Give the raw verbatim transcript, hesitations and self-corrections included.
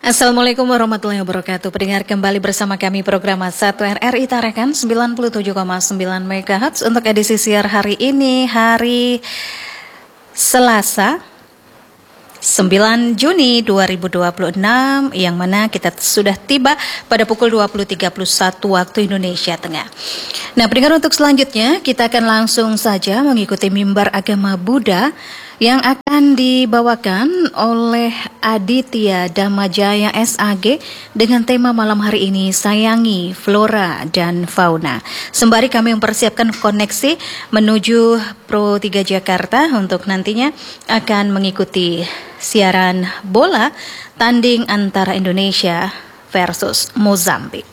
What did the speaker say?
Assalamualaikum warahmatullahi wabarakatuh. Pendengar kembali bersama kami program satu R R I Tarakan sembilan puluh tujuh koma sembilan megahertz untuk edisi siar hari ini, hari Selasa sembilan Juni dua ribu dua puluh enam, yang mana kita sudah tiba pada pukul dua puluh tiga puluh satu waktu Indonesia Tengah. Nah, pendengar, untuk selanjutnya kita akan langsung saja mengikuti mimbar agama Buddha yang akan dibawakan oleh Aditya Damajaya S A G dengan tema malam hari ini, Sayangi Flora dan Fauna. Sembari kami mempersiapkan koneksi menuju Pro tiga Jakarta untuk nantinya akan mengikuti siaran bola tanding antara Indonesia versus Mozambik.